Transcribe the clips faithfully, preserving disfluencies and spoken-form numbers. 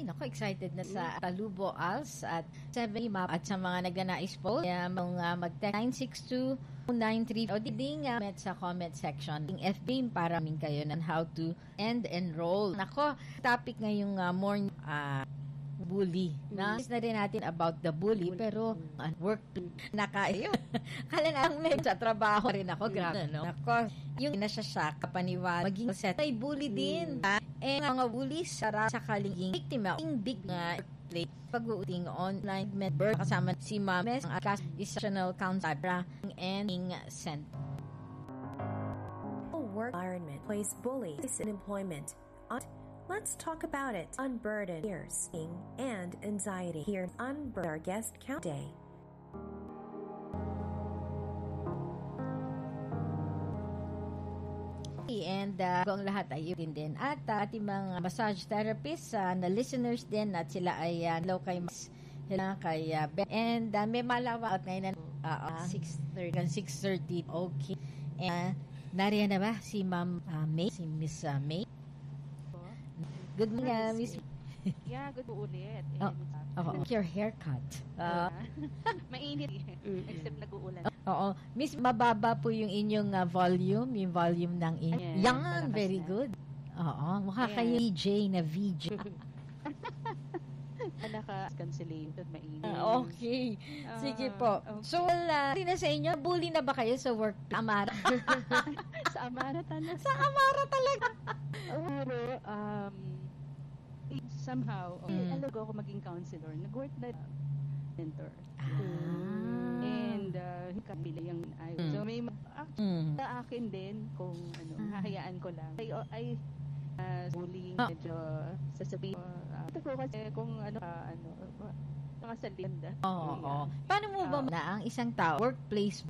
Ako, excited na sa Talubo Als at seven map at sa mga nagnanais po, uh, mga mag-text nine six two nine three o ding uh, sa comment section ng F B para min kayo ng how to end enroll. Nako, topic ngayong uh, morning uh, bully. Na mm. na rin natin about the bully, pero uh, work nakayo. Kala na ang may sa trabaho rin ako, grabe, no? Nako, yung nasasyak, kapaniwala, maging set ay bully din. Mm. Eh, mga bully, sarap sa kalinging victim, yung big nga play pag-uuting online member kasama si Mames, ang National Council and Center. Work environment place bullies in employment. Let's talk about it. Unburden fears and anxiety. Here, Unburden our guest count day. And uh, kung lahat ay yun din. At uh, ating mga massage therapists uh, na listeners din at sila ay uh, hello kay Mas hello kay uh, Ben. And uh, may malawa at ngayon uh, uh, six thirty six thirty Okay. And uh, nariyan na ba si Ma'am uh, May? Si Miss uh, May? Good morning, uh, Miss. Yeah, good po ulit. Oh, oh, your haircut. Uh, Mainit. Except nag-uulan. Oo. Miss, mababa po yung inyong uh, volume, yung volume ng inyong. Yeah, Yan, very na. Good. Oo. Mukha yeah. Kayo V J na V J. Naka-cancellated, mainit. Uh, okay. Uh, Sige po. Okay. So, uh, na sa inyo, bully na ba kayo sa work? Amara? Sa Amara talaga. Sa Amara talaga. Pero, um, somehow, mm. alago ako maging counselor. Nag-work na mentor. Ah. And, uh, kabila yung ay. Mm. So, may actually, mm. sa akin din, kung ano, hahayaan ko lang. Ay, ay uh, bullying, oh. medyo sasabihin. Uh, ito po kasi kung ano, uh, ano, mga salita. Oo. Oh, oh. Paano mo ba uh, na ang isang tao, workplace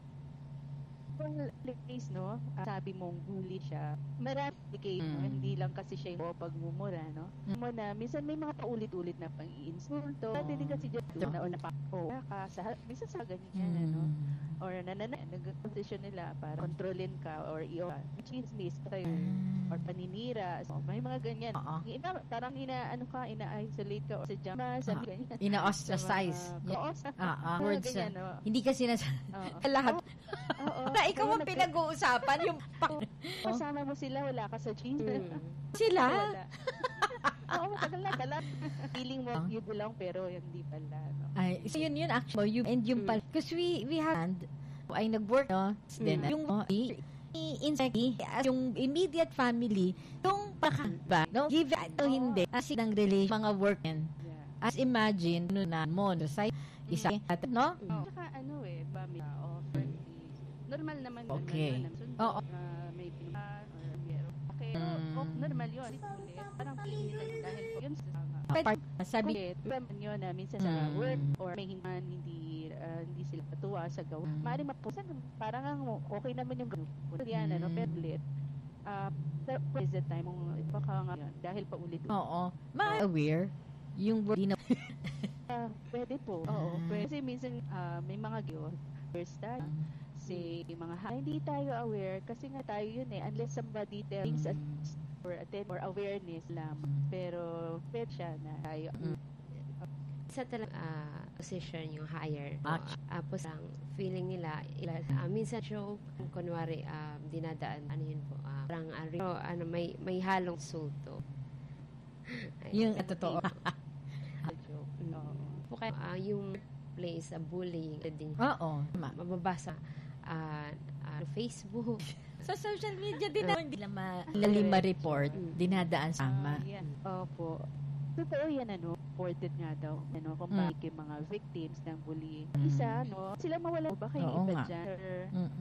place, no? Uh, sabi mong bully siya. Marami case, mm. no? Hindi lang kasi siya yung pagmumura, no? Mm. Mo na, minsan may mga paulit-ulit na pang-i-insulto. Dati din kasi dyan, na una pa, oh, ka, sa, minsan sa ganyan, mm. ano? Or nanana, nag-position nila para kontrolin ka or i-o, chismis kayo, mm. or paninira. So, may mga ganyan. Uh-huh. Ina, parang ina, ano ka, ina-isolate ka or sa jama, sa uh-huh. ganyan. Ina-ostracize. Ka-ostracize. Ah, words. Ganyan, no? Hindi kasi nasa, uh-huh. lahat. Oo. Na ikaw ang pinag-uusapan, yung pak... Kasama mo sila, wala ka sa jeans. Mm. Sila? Wala. Oo, matagal na pala. Feeling mo, you belong, pero hindi pala. No? Ay, so yun yun actually, you, and yung mm. pala. Because we, we had, ay nag-work, no? Mm. Then, yung, insecti, as yung immediate family, yung pakaba, no? Give it to hindi. As ng relation, mga work, yeah. As imagine, no na mo, sa isa, no? Oh. Saka ano eh, ba, may offer, normal naman okay. Naman yun. Oo. Uh, may pinuha or meron. Okay, mm. oh, normal yun. Ulit, parang feeling nila dahil po yun sa But, sabi naman yun na minsan sa mm. work or may hinman, hindi uh, hindi sila patuwa sa gawa. Mm. Maaaring mapusan, parang ang okay naman yung gawa. Yan, mm. ano, pero ulit. Uh, is the time mong baka nga yun, dahil pa ulit. Oo. Ma-aware yung work na uh, pwede po. Oo. Pwede. Kasi minsan uh, may mga gawa. First time. Say, mga ha- hindi tayo aware kasi nga tayo yun eh unless somebody tells us or attend or awareness lang pero pwede siya na tayo mm. sa talagang uh, position yung higher no? Tapos ang feeling nila ila, uh, minsan joke kunwari uh, dinadaan ano yun po uh, parang uh, ano, may, may halong sulto yung totoo joke no. Uh, yung place a uh, bullying din oo mababasa Uh, uh, Facebook. Sa social media din naman hindi ma lima report dinadaan sama. Uh, yeah. Opo. Totoo yan ano, reported nga daw ano kung mm. bakit mga victims ng bullying. Mm. Isa no, sila mawala ba kayo iba dyan?